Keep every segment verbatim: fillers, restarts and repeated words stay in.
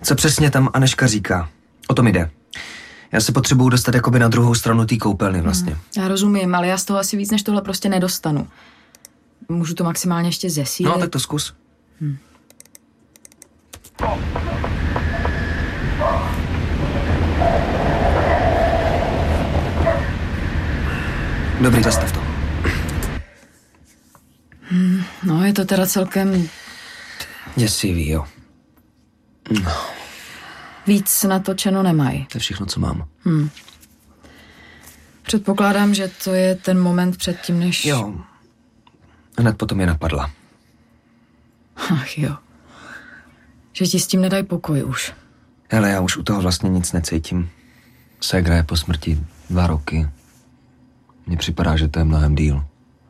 Co přesně tam Anežka říká? O tom jde. Já se potřebuju dostat jakoby na druhou stranu té koupelny vlastně. Hmm, já rozumím, ale já z toho asi víc než tohle prostě nedostanu. Můžu to maximálně ještě zesílit. No, tak to zkus. Hmm. Dobrý, zastav to. Hmm, no, je to teda celkem... Děsivý, jo. No. Víc natočeno nemají. To je všechno, co mám. Hmm. Předpokládám, že to je ten moment předtím, než... Jo. Hned potom je napadla. Ach jo. Že ti s tím nedají pokoj už. Hele, já už u toho vlastně nic necítím. Ségra je po smrti dva roky. Mně připadá, že to je mnohem díl.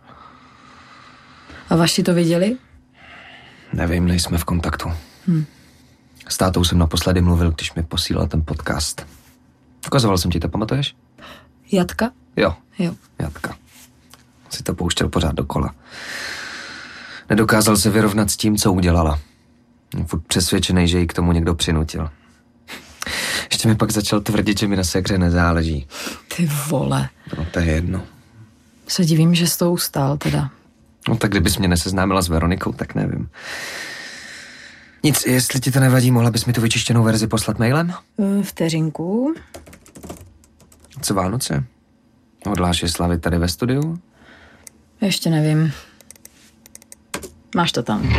A vaši to viděli? Nevím, nejsme v kontaktu. Hmm. S tátou jsem naposledy mluvil, když mi posílal ten podcast. Ukazoval jsem ti to, pamatuješ? Jatka? Jo. Jo. Jatka. Si to pouštěl pořád dokola. Nedokázal se vyrovnat s tím, co udělala. Furt přesvědčený, že ji k tomu někdo přinutil. Ještě mi pak začal tvrdit, že mi na ségře nezáleží. Ty vole. No, to je jedno. Se divím, že s tou ustál teda. No tak kdybys mě neseznámila s Veronikou, tak nevím. Nic, jestli ti to nevadí, mohla bys mi tu vyčištěnou verzi poslat mailem? Vteřinku. Co Vánoce? Hodláš je slavit tady ve studiu? Ještě nevím. Máš to tam.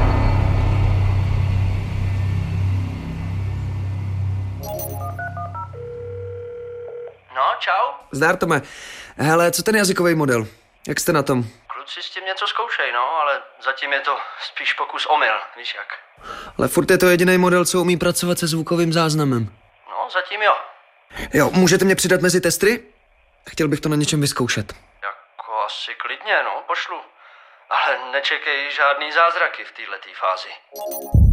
No, čau. Zdar, Tome. Hele, co ten jazykový model? Jak jste na tom? Kluci s tím něco zkoušej, no, ale zatím je to spíš pokus omyl, víš jak. Ale furt je to jediný model, co umí pracovat se zvukovým záznamem. No, zatím jo. Jo, můžete mě přidat mezi testry? Chtěl bych to na něčem vyzkoušet. Jako asi klidně, no, pošlu. Ale nečekej žádný zázraky v této fázi.